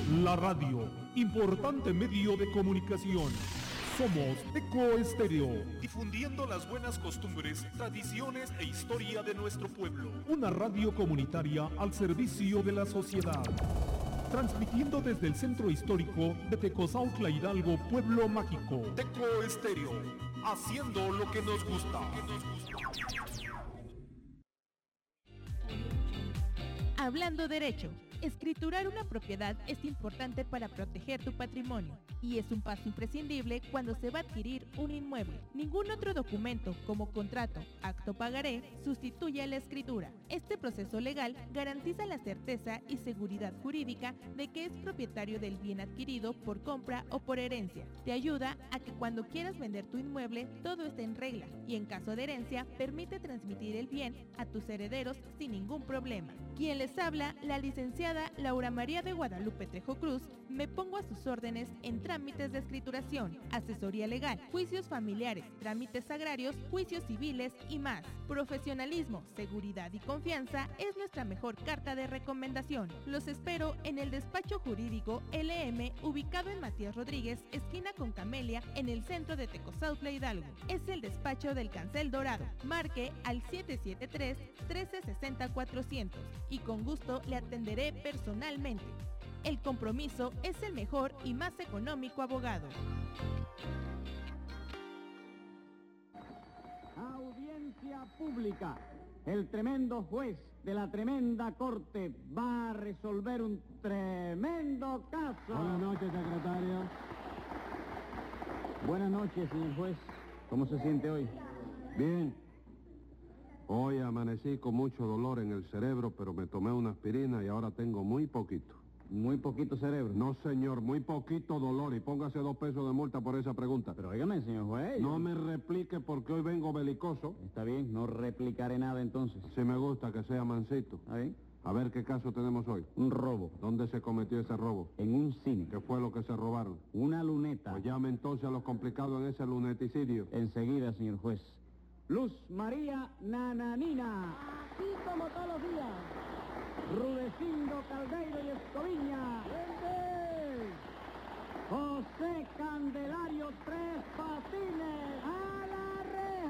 La radio, importante medio de comunicación. Somos Teco Estéreo, difundiendo las buenas costumbres, tradiciones e historia de nuestro pueblo. Una radio comunitaria al servicio de la sociedad. Transmitiendo desde el centro histórico de Tecozautla Hidalgo, Pueblo Mágico. Teco Estéreo, haciendo lo que nos gusta. Hablando derecho. Escriturar una propiedad es importante para proteger tu patrimonio y es un paso imprescindible cuando se va a adquirir un inmueble. Ningún otro documento, como contrato, acto pagaré, sustituye a la escritura. Este proceso legal garantiza la certeza y seguridad jurídica de que es propietario del bien adquirido por compra o por herencia. Te ayuda a que cuando quieras vender tu inmueble todo esté en regla y en caso de herencia permite transmitir el bien a tus herederos sin ningún problema. Quien les habla, la licenciada Laura María de Guadalupe Trejo Cruz, me pongo a sus órdenes en trámites de escrituración, asesoría legal, juicios familiares, trámites agrarios, juicios civiles y más. Profesionalismo, seguridad y confianza es nuestra mejor carta de recomendación. Los espero en el despacho jurídico LM, ubicado en Matías Rodríguez, esquina con Camelia, en el centro de Tecozautla Hidalgo. Es el despacho del Cancel Dorado. Marque al 773-1360-400 y con gusto le atenderé personalmente. El compromiso es el mejor y más económico abogado. Audiencia pública. El tremendo juez de la tremenda corte va a resolver un tremendo caso. Buenas noches, secretario. Buenas noches, señor juez. ¿Cómo se siente hoy? Bien. Hoy amanecí con mucho dolor en el cerebro, pero me tomé una aspirina y ahora tengo muy poquito. Muy poquito cerebro. No, señor, muy poquito dolor y póngase 2 pesos de multa por esa pregunta. Pero óigame, señor juez. No me replique porque hoy vengo belicoso. Está bien, no replicaré nada entonces. Si me gusta que sea mansito. ¿Está bien? A ver qué caso tenemos hoy. Un robo. ¿Dónde se cometió ese robo? En un cine. ¿Qué fue lo que se robaron? Una luneta. Pues llame entonces a los complicados en ese luneticidio. Enseguida, señor juez. Luz María Nananina. Así como todos los días. Rudecindo Caldeiro y Escoviña. ¡Vente! José Candelario Tres Patines. ¡A la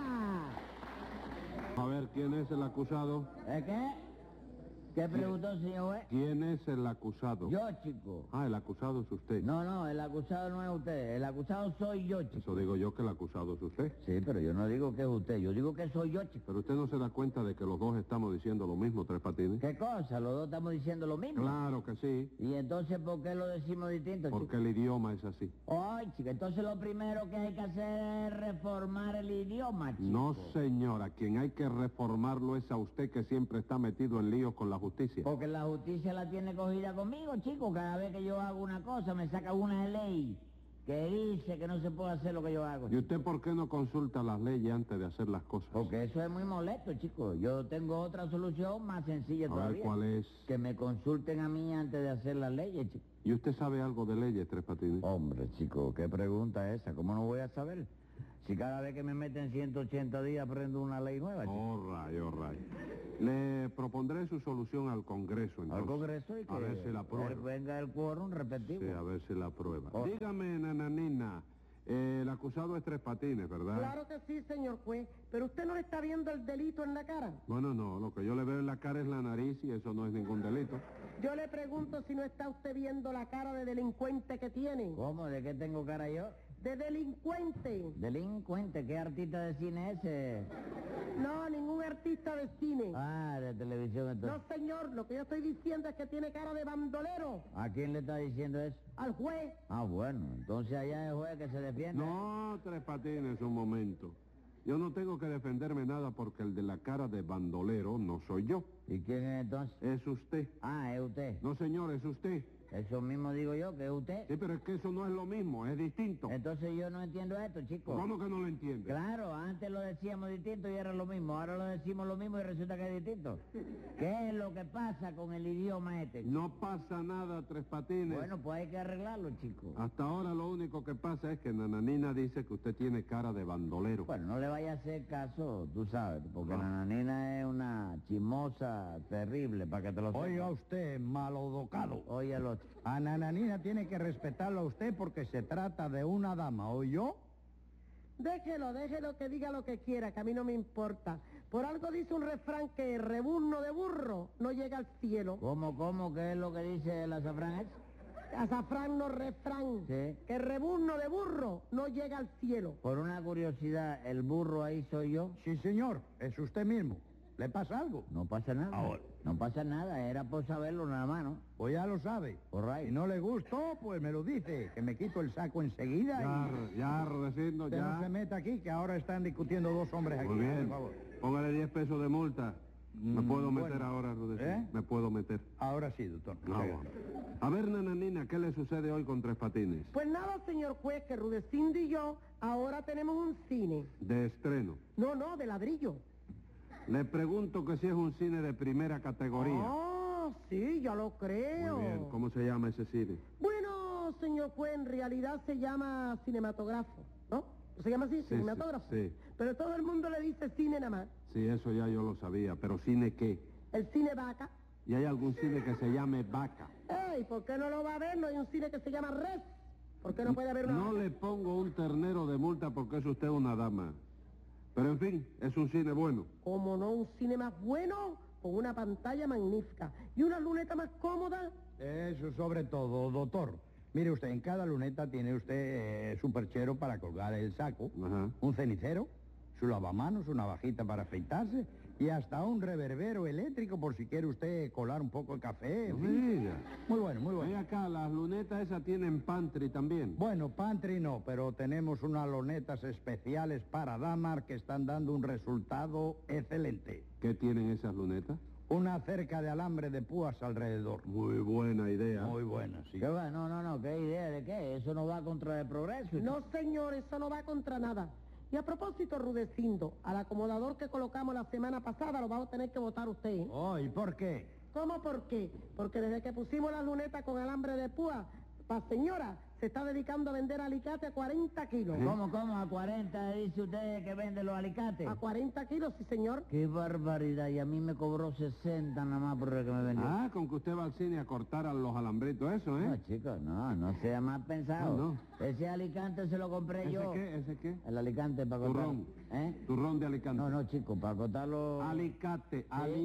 reja! A ver, ¿quién es el acusado? ¿De qué? ¿Qué preguntó, señor juez? ¿Quién es el acusado? Yo, chico. Ah, el acusado es usted. No, el acusado no es usted. El acusado soy yo, chico. Eso digo yo, que el acusado es usted. Sí, pero yo no digo que es usted. Yo digo que soy yo, chico. Pero usted no se da cuenta de que los dos estamos diciendo lo mismo, Tres Patines. ¿Qué cosa? ¿Los dos estamos diciendo lo mismo? Claro que sí, ¿Y entonces por qué lo decimos distinto, chico? porque el idioma es así. Ay, chico, entonces lo primero que hay que hacer es reformar el idioma, chico. No, señora, quien hay que reformarlo es a usted, que siempre está metido en líos con la justicia. Porque la justicia la tiene cogida conmigo, chico. Cada vez que yo hago una cosa me saca una ley que dice que no se puede hacer lo que yo hago, ¿Y chico. usted por qué no consulta las leyes antes de hacer las cosas? Porque eso es muy molesto, chico. Yo tengo otra solución más sencilla A ver, todavía. ¿cuál es? Que me consulten a mí antes de hacer las leyes, chico. ¿Y usted sabe algo de leyes, Tres Patines? Hombre, chico, ¿qué pregunta es esa? ¿Cómo no voy a saber? Si cada vez que me meten 180 días aprendo una ley nueva, chico. All right. Le propondré su solución al Congreso, entonces. Al Congreso y que A ver si la aprueba. venga el quórum repetido. Sí, a ver si la aprueba. Oh. Dígame, Nananina, el acusado es Tres Patines, ¿verdad? Claro que sí, señor juez, pero usted no le está viendo el delito en la cara. Bueno, no, lo que yo le veo en la cara es la nariz y eso no es ningún delito. Yo le pregunto si no está usted viendo la cara de delincuente que tiene. ¿Cómo? ¿De qué tengo cara yo? ¡De delincuente! Delincuente, ¿qué artista de cine es ese? No, ningún artista de cine. Ah, de televisión entonces. No, señor, lo que yo estoy diciendo es que tiene cara de bandolero. ¿A quién le está diciendo eso? Al juez. Ah, bueno, entonces allá es el juez que se defiende. No, Tres Patines, un momento. Yo no tengo que defenderme nada porque el de la cara de bandolero no soy yo. ¿Y quién es entonces? Es usted. Ah, es usted. No, señor, es usted. Eso mismo digo yo, que es usted. Sí, pero es que eso no es lo mismo, es distinto. Entonces yo no entiendo esto, chico. ¿Cómo que no lo entiende? Claro, antes lo decíamos distinto y era lo mismo. Ahora lo decimos lo mismo y resulta que es distinto. ¿Qué es lo que pasa con el idioma este? No pasa nada, Tres Patines. Bueno, pues hay que arreglarlo, chico. Hasta ahora lo único que pasa es que Nananina dice que usted tiene cara de bandolero. Bueno, no le vaya a hacer caso, tú sabes, porque Ah. la nanina es una chismosa terrible, para que te lo sepas. Oiga usted, malodocado. Óyalo otro. A Nananina tiene que respetarlo a usted porque se trata de una dama, ¿oyó? Déjelo que diga lo que quiera, que a mí no me importa. Por algo dice un refrán que rebuzno de burro no llega al cielo. ¿Cómo? ¿Qué es lo que dice el azafrán ese? Azafrán no refrán. Sí. Que rebuzno de burro no llega al cielo. Por una curiosidad, ¿el burro ahí soy yo? Sí, señor, es usted mismo. ¿Le pasa algo? No pasa nada. Ahora. No pasa nada, era por saberlo nada más, ¿no? Pues ya lo sabe. All right. Si no le gustó, pues me lo dice, que me quito el saco enseguida Ya, Rudecindo, Usted ya. no se meta aquí, que ahora están discutiendo dos hombres aquí. Muy bien. Por favor. Póngale 10 pesos de multa. ¿Me puedo meter bueno. ahora, Rudecindo? ¿Eh? ¿Me puedo meter? Ahora sí, doctor. No, Muchas bueno. gracias. A ver, Nananina, ¿qué le sucede hoy con Tres Patines? Pues nada, señor juez, que Rudecindo y yo ahora tenemos un cine. De estreno. No, de ladrillo. Le pregunto que si es un cine de primera categoría. Ah, sí, ya lo creo. Muy bien, ¿cómo se llama ese cine? Bueno, señor juez, en realidad se llama cinematógrafo, ¿no? ¿Se llama así? Sí, Cinematógrafo. sí. Pero todo el mundo le dice cine nada más. Sí, eso ya yo lo sabía, pero ¿cine qué? El cine vaca. ¿Y hay algún cine que se llame Vaca? ¡Ey! ¿Por qué no lo va a ver? No hay un cine que se llama Res. ¿Por qué no puede haber una No vaca? le pongo un ternero de multa porque es usted una dama. Pero en fin, es un cine bueno. Como no, un cine más bueno, con una pantalla magnífica y una luneta más cómoda. Eso sobre todo, doctor. Mire usted, en cada luneta tiene usted su perchero para colgar el saco, Ajá. un cenicero, su lavamanos, una vajita para afeitarse y hasta un reverbero eléctrico por si quiere usted colar un poco de café. en No fin. me diga. Muy bueno, muy Ven bueno. acá, las lunetas esas tienen pantry también. Bueno, pantry no, pero tenemos unas lunetas especiales para damas que están dando un resultado excelente. ¿Qué tienen esas lunetas? Una cerca de alambre de púas alrededor. Muy buena idea. Muy buena, sí. ¿Qué va? No, ¿qué idea de qué? Eso no va contra el progreso. No, señor, eso no va contra nada. Y a propósito, Rudecindo, al acomodador que colocamos la semana pasada lo va a tener que votar usted, ¿eh? Oh, ¿y por qué? ¿Cómo por qué? Porque desde que pusimos las lunetas con alambre de púa, la señora se está dedicando a vender alicate a 40 kilos. ¿Cómo? ¿A 40 dice usted que vende los alicates? A 40 kilos, sí, señor. ¡Qué barbaridad! Y a mí me cobró 60 nada más por el que me vendió. Ah, con que usted va al cine a cortar a los alambritos, eso, No, ¿eh? chicos, no sea más pensado. No. Ese alicante se lo compré ¿Ese yo. qué? ¿Ese qué? El alicante para cortar. Turrón. ¿Eh? Turrón de Alicante. No, chico, para cortarlo... Alicate,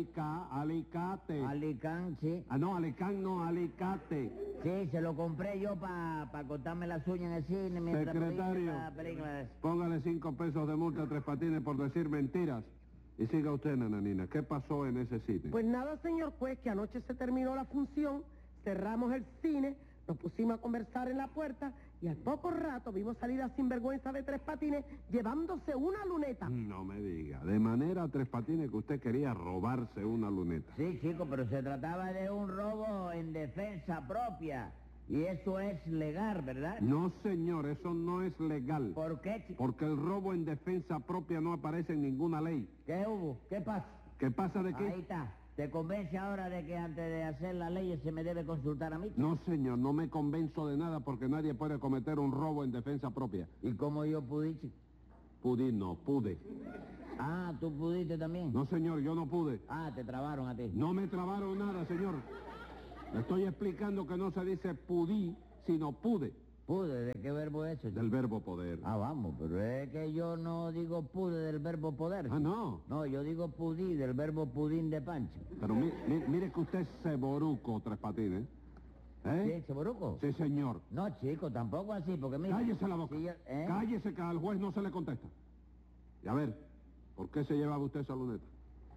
alicate. Alicante, sí. Ah, no, Alicante, no, alicate. Sí, se lo compré yo para cortarme las uñas en el cine mientras Secretario, veía la película esa. póngale 5 pesos de multa a Tres Patines por decir mentiras. Y siga usted, Nananina, ¿qué pasó en ese cine? Pues nada, señor juez, que anoche se terminó la función, cerramos el cine, nos pusimos a conversar en la puerta y al poco rato vimos salir a sinvergüenza de Tres Patines llevándose una luneta. No me diga, de manera Tres Patines que usted quería robarse una luneta. Sí, chico, pero se trataba de un robo en defensa propia. Y eso es legal, ¿verdad? No, señor, eso no es legal. ¿Por qué, chico? Porque el robo en defensa propia no aparece en ninguna ley. ¿Qué hubo? ¿Qué pasa? ¿Qué pasa de Ahí qué? está. ¿Te convence ahora de que antes de hacer la ley se me debe consultar a mí? No, señor, no me convenzo de nada porque nadie puede cometer un robo en defensa propia. ¿Y cómo yo pude, chico? Pude. Ah, ¿tú pudiste también? No, señor, yo no pude. Ah, te trabaron a ti. No me trabaron nada, señor. Le estoy explicando que no se dice pudí, sino pude, ¿Pude? ¿De qué verbo es eso, chico? del verbo poder. Ah, vamos, pero es que yo no digo pude del verbo poder. Ah, no. No, yo digo pudí del verbo pudín de pancho. Pero mire que usted es ceboruco, Tres Patines. ¿Eh? ¿Sí, Cheboruco? Sí, señor. No, chico, tampoco así, porque mira... Cállese la boca. si yo- ¿eh? Cállese que al juez no se le contesta. Y a ver, ¿por qué se llevaba usted esa luneta?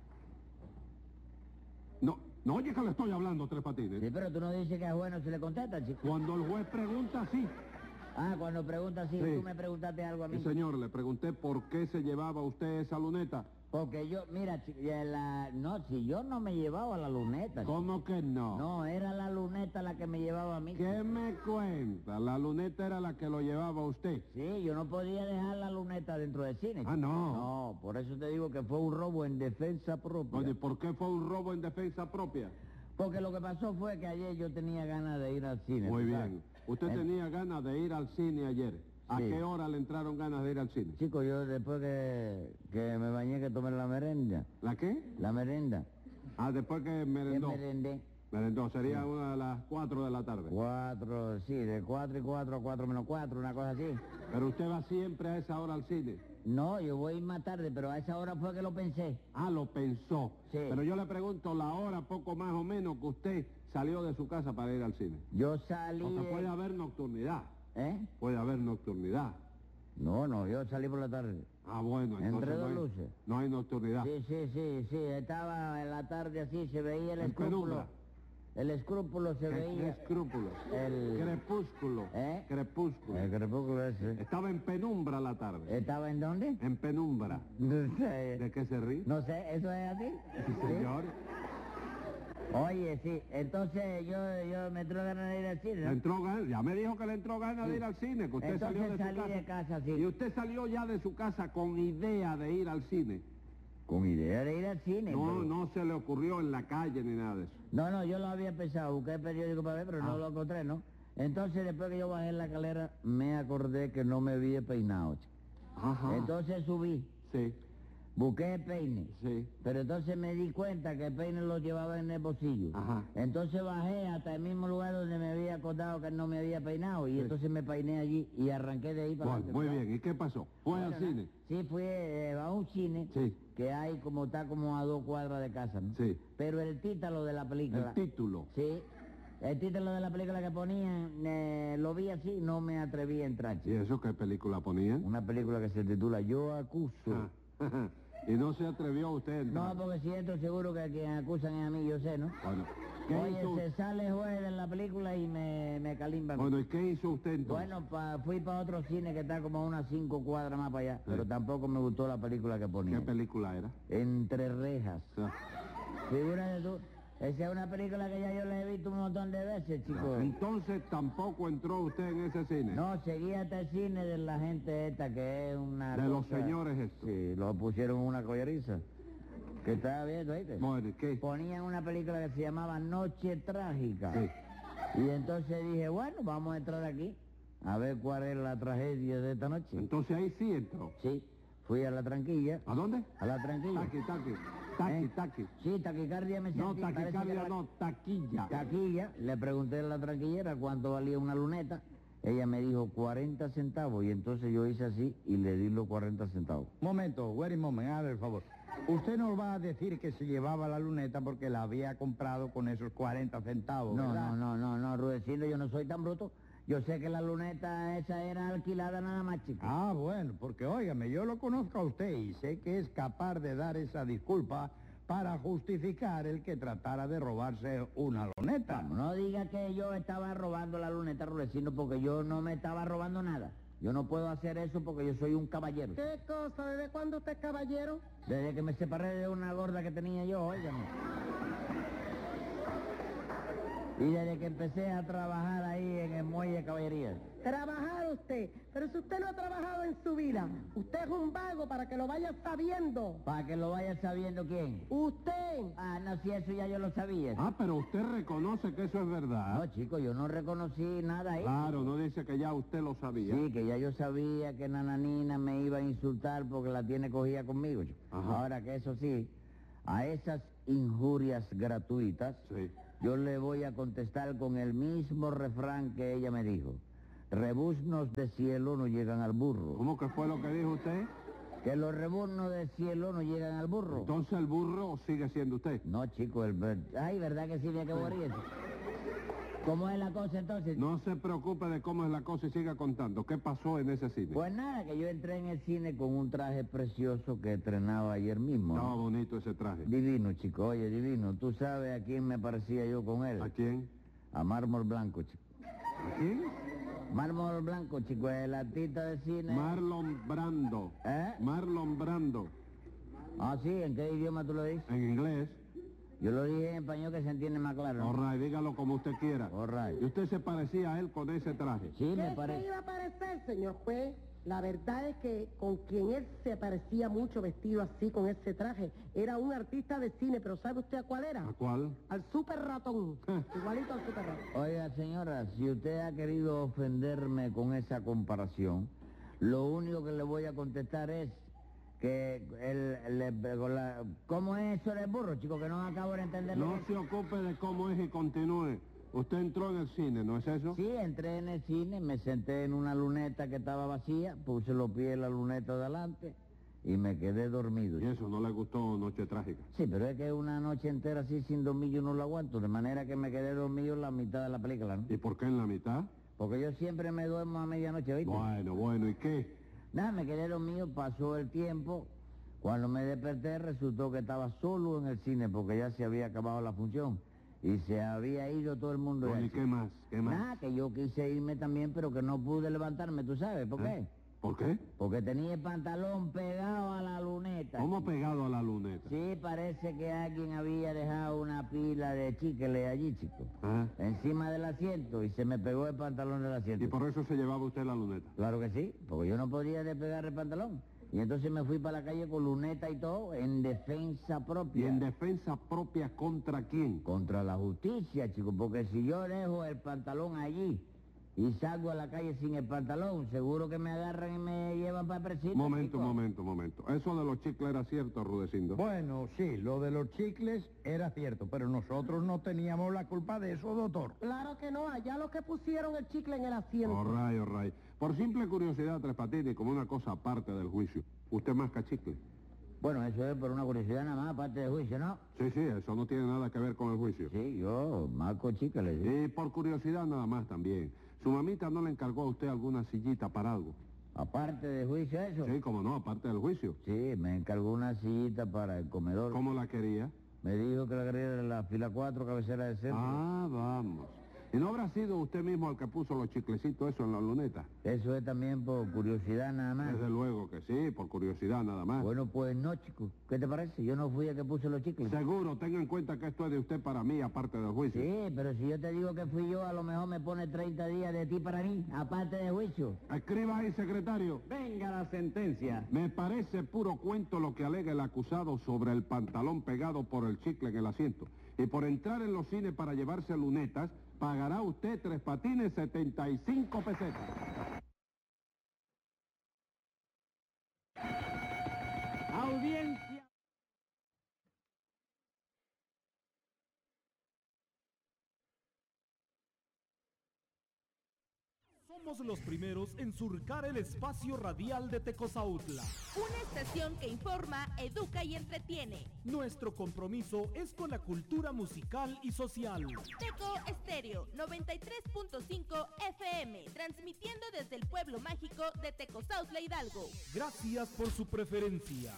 No oye que le estoy hablando, Tres Patines. Sí, pero tú no dices que a juez no se le contesta, chico. Cuando el juez pregunta, sí. Ah, cuando preguntas sí, Sí. tú me preguntaste algo a mí. Sí, señor, le pregunté por qué se llevaba usted esa luneta. Porque yo, mira, no, si yo no me llevaba la luneta. chico. ¿Cómo que no? No, era la luneta la que me llevaba a mí. ¿Qué me cuenta? La luneta era la que lo llevaba usted. Sí, yo no podía dejar la luneta dentro del cine. Ah, chico. no. No, por eso te digo que fue un robo en defensa propia. Oye, ¿por qué fue un robo en defensa propia? Porque lo que pasó fue que ayer yo tenía ganas de ir al cine. Muy ¿tú sabes? bien. Usted Eh, tenía ganas de ir al cine ayer. ¿A Sí. qué hora le entraron ganas de ir al cine? Chico, yo después que me bañé, que tomé la merenda. ¿La qué? La merenda. Ah, después que ¿Qué merendó. merendé? Entonces sería una de las 4 de la tarde. 4, sí, de 4 y 4 a 4 menos 4, una cosa así. Pero usted va siempre a esa hora al cine. No, yo voy más tarde, pero a esa hora fue que lo pensé. Ah, lo pensó. Sí. Pero yo le pregunto la hora, poco más o menos, que usted salió de su casa para ir al cine. Yo salí... O sea, puede haber nocturnidad. ¿Eh? Puede haber nocturnidad. No, yo salí por la tarde. Ah, bueno, entonces Entre dos no hay, luces. no hay nocturnidad. Sí, estaba en la tarde así, se veía el En escrúpulo. penumbra. El escrúpulo se ¿Qué veía... escrúpulo? El... Crepúsculo. ¿Eh? Crepúsculo. El crepúsculo ese. Estaba en penumbra la tarde. ¿Estaba en dónde? En penumbra. No sé. ¿De qué se ríe? No sé, ¿eso es así? Sí, señor. Oye, sí, entonces yo me entró ganas de ir al cine, Le ¿no? entró ganas, ya me dijo que le entró ganas de ir al cine, que usted Entonces salió de salí su casa. de casa, sí. Y usted salió ya de su casa con idea de ir al cine. Con idea de ir al cine. No, pero- no se le ocurrió en la calle ni nada de eso. No, yo lo había pensado, busqué el periódico para ver, pero no lo encontré, ¿no? Entonces, después que yo bajé la escalera, me acordé que no me había peinado, chico. Ajá. Entonces subí, Sí, busqué el peine. sí. Pero entonces me di cuenta que el peine lo llevaba en el bolsillo. Ajá. Entonces bajé hasta el mismo lugar donde me había acordado que no me había peinado. Y Sí. entonces me peiné allí y arranqué de ahí para Bueno, muy bien. ¿Y qué pasó? ¿Fue al cine? Sí, fui a un cine Sí. que hay está como a 2 cuadras de casa, ¿no? Sí. Pero el título de la película... El título. Sí. El título de la película que ponían, lo vi así, no me atreví a entrar, ¿Y chico. eso qué película ponían? Una película que se titula Yo acuso. Ah, y no se atrevió usted a entrar. No, porque si entro seguro que a quien acusan es a mí, yo sé, ¿no? Bueno, ¿qué Oye, hizo? se sale juez de la película y me calimban. Bueno, ¿y qué hizo usted entonces? Bueno, fui para otro cine que está como a unas 5 cuadras más para allá, pero tampoco me gustó la película que ¿Qué ponía. película era? Entre rejas. O sea, Figúrate tú, esa es una película que ya yo la he visto un montón de veces, chicos. entonces tampoco entró usted en ese cine. No, seguía hasta el cine de la gente esta, que es una De los cosa- señores estos. Sí, lo pusieron en una colleriza. Que estaba viendo, ¿viste? Bueno, ¿y qué? Ponían una película que se llamaba Noche Trágica. Sí. Y entonces dije, bueno, vamos a entrar aquí, a ver cuál es la tragedia de esta noche. Entonces ahí sí entró. Sí, fui a la tranquilla. ¿A dónde? ¿A la tranquilla? ¿Eh? Taqui. Sí, taquicardia me No, sentí. parece que taquicardia la- no, taquilla. Taquilla, le pregunté a la tranquillera cuánto valía una luneta. Ella me dijo 40 centavos y entonces yo hice así y le di los 40 centavos. Momento, wait a moment, hágame el favor. Usted nos va a decir que se llevaba la luneta porque la había comprado con esos 40 centavos, No, ¿verdad? no, Rudecindo, yo no soy tan bruto. Yo sé que la luneta esa era alquilada nada más, chico. Ah, bueno, porque óigame, yo lo conozco a usted y sé que es capaz de dar esa disculpa para justificar el que tratara de robarse una luneta. No diga que yo estaba robando la luneta, Rudecindo, porque yo no me estaba robando nada. Yo no puedo hacer eso porque yo soy un caballero. ¿Qué cosa? ¿Desde cuándo usted es caballero? Desde que me separé de una gorda que tenía yo, óigame. Y desde que empecé a trabajar ahí en el muelle de caballería. Trabajar usted. Pero si usted no ha trabajado en su vida, usted es un vago para que lo vaya sabiendo. Para que lo vaya sabiendo quién. Usted. Ah, no, si eso ya yo lo sabía. Ah, pero usted reconoce que eso es verdad. No, chico, yo no reconocí nada ahí. Claro, no dice que ya usted lo sabía. Sí, que ya yo sabía que Nananina me iba a insultar porque la tiene cogida conmigo, chico. Ajá. Ahora que eso sí, a esas injurias gratuitas, Sí. yo le voy a contestar con el mismo refrán que ella me dijo. Rebuznos de cielo no llegan al burro. ¿Cómo que fue lo que dijo usted? Que los rebuznos de cielo no llegan al burro. Entonces el burro sigue siendo usted. No, chico, ay, ¿verdad que sí había que morir? ¿Cómo es la cosa entonces? No se preocupe de cómo es la cosa y siga contando. ¿Qué pasó en ese cine? Pues nada, que yo entré en el cine con un traje precioso que estrenaba ayer mismo. Estaba bonito ese traje. Divino, chico, oye, divino. ¿Tú sabes a quién me parecía yo con él? ¿A quién? A Mármol Blanco, chico. ¿A quién? Mármol Blanco, chico, el artista de cine. Marlon Brando. ¿Eh? Marlon Brando. Ah, sí, ¿en qué idioma tú lo dices? En inglés. Yo lo dije en español que se entiende más claro. ¿no? All right, dígalo como usted quiera. All right. ¿Y usted se parecía a él con ese traje? Sí, me ¿Qué parece. iba a parecer, señor juez? La verdad es que con quien él se parecía mucho vestido así, con ese traje, era un artista de cine, pero ¿sabe usted a cuál era? ¿A cuál? Al Super Ratón. Igualito al Super Ratón. Oiga, señora, si usted ha querido ofenderme con esa comparación, lo único que le voy a contestar es ¿Cómo es eso del burro, chico? Que no acabo de entenderlo. No se ocupe de cómo es y continúe. Usted entró en el cine, ¿no es eso? Sí, entré en el cine, me senté en una luneta que estaba vacía, puse los pies en la luneta de adelante y me quedé dormido. ¿Y eso no le gustó Noche Trágica? Sí, pero es que una noche entera así sin dormir yo no lo aguanto, de manera que me quedé dormido en la mitad de la película, ¿no? ¿Y por qué en la mitad? Porque yo siempre me duermo a medianoche, ¿viste? Bueno, ¿y qué? Nada, me quedé dormido, pasó el tiempo. Cuando me desperté resultó que estaba solo en el cine porque ya se había acabado la función y se había ido todo el mundo. Bueno, ¿y qué más? Nada, que yo quise irme también, pero que no pude levantarme, ¿tú sabes por qué? ¿Por qué? Porque tenía el pantalón pegado a la luneta. ¿Cómo pegado a la luneta? Sí, parece que alguien había dejado una pila de chicle allí, chico. Encima del asiento y se me pegó el pantalón del asiento. ¿Y por eso se llevaba usted la luneta? Claro que sí, porque yo no podía despegar el pantalón. Y entonces me fui para la calle con luneta y todo, en defensa propia. ¿Y en defensa propia contra quién? Contra la justicia, chico, porque si yo dejo el pantalón allí y salgo a la calle sin el pantalón, seguro que me agarran y me llevan para el precinto. Momento. ¿Eso de los chicles era cierto, Rudecindo? Bueno, sí, lo de los chicles era cierto, pero nosotros no teníamos la culpa de eso, doctor. Claro que no, allá los que pusieron el chicle en el asiento. All right. Por simple curiosidad, Tres Patines, como una cosa aparte del juicio, ¿usted masca chicle? Bueno, eso es por una curiosidad nada más, aparte del juicio, ¿no? Sí, eso no tiene nada que ver con el juicio. Sí, yo marco chicles. ¿Sí? Y por curiosidad nada más también. ¿Su mamita no le encargó a usted alguna sillita para algo? ¿Aparte del juicio eso? Sí, cómo no, aparte del juicio. Sí, me encargó una sillita para el comedor. ¿Cómo la quería? Me dijo que la quería de la fila 4, cabecera de centro. Ah, vamos. ¿Y no habrá sido usted mismo el que puso los chiclecitos eso en la luneta? Eso es también por curiosidad nada más. Desde luego que sí, por curiosidad nada más. Bueno, pues no, chico. ¿Qué te parece? Yo no fui el que puse los chicles. Seguro, tenga en cuenta que esto es de usted para mí, aparte del juicio. Sí, pero si yo te digo que fui yo, a lo mejor me pone 30 días de ti para mí, aparte del juicio. Escriba ahí, secretario. Venga la sentencia. Me parece puro cuento lo que alega el acusado sobre el pantalón pegado por el chicle en el asiento. Y por entrar en los cines para llevarse lunetas, pagará usted, Tres Patines, 75 pesetas. Audiencia. Somos los primeros en surcar el espacio radial de Tecozautla. Una estación que informa, educa y entretiene. Nuestro compromiso es con la cultura musical y social. Teco Estéreo 93.5 FM, transmitiendo desde el pueblo mágico de Tecozautla, Hidalgo. Gracias por su preferencia.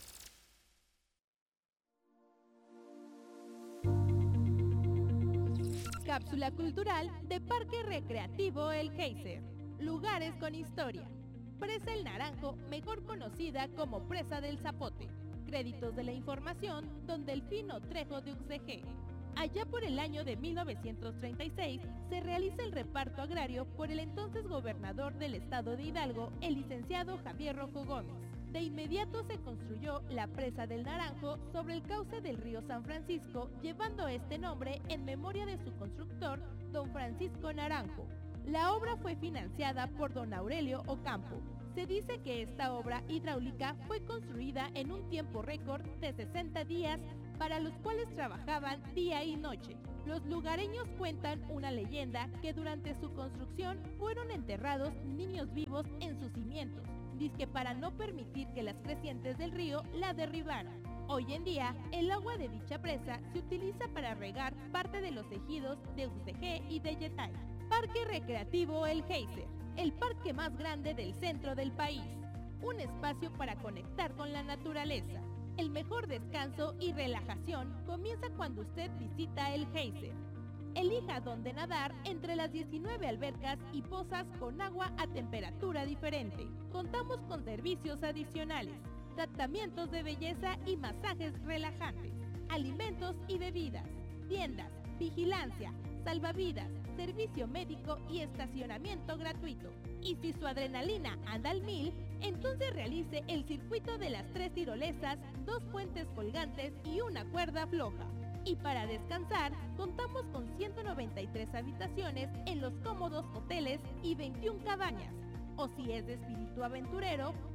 Cápsula cultural de Parque Recreativo El Geyser. Lugares con historia. Presa El Naranjo, mejor conocida como Presa del Zapote. Créditos de la información, Don Delfino Trejo de Uxejé. Allá por el año de 1936, se realiza el reparto agrario por el entonces gobernador del estado de Hidalgo, el licenciado Javier Rojo Gómez. De inmediato se construyó la Presa del Naranjo sobre el cauce del río San Francisco, llevando este nombre en memoria de su constructor, don Francisco Naranjo. La obra fue financiada por don Aurelio Ocampo. Se dice que esta obra hidráulica fue construida en un tiempo récord de 60 días, para los cuales trabajaban día y noche. Los lugareños cuentan una leyenda que durante su construcción fueron enterrados niños vivos en sus cimientos, dizque para no permitir que las crecientes del río la derribaran. Hoy en día, el agua de dicha presa se utiliza para regar parte de los ejidos de Uxejé y de Yetay. Parque Recreativo El Geyser, el parque más grande del centro del país. Un espacio para conectar con la naturaleza. El mejor descanso y relajación comienza cuando usted visita El Geyser. Elija dónde nadar entre las 19 albercas y pozas con agua a temperatura diferente. Contamos con servicios adicionales, tratamientos de belleza y masajes relajantes, alimentos y bebidas, tiendas, vigilancia, salvavidas, servicio médico y estacionamiento gratuito. Y si su adrenalina anda al 1000, entonces realice el circuito de las 3 tirolesas, 2 puentes colgantes y una cuerda floja. Y para descansar, contamos con 193 habitaciones en los cómodos hoteles y 21 cabañas. O si es de espíritu aventurero,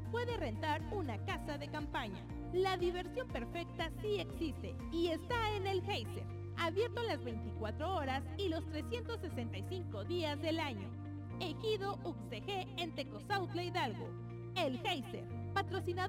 puede rentar una casa de campaña. La diversión perfecta sí existe y está en el Geyser, abierto las 24 horas y los 365 días del año. Ejido UXG en Tecozautla, Hidalgo. El Geyser, patrocinador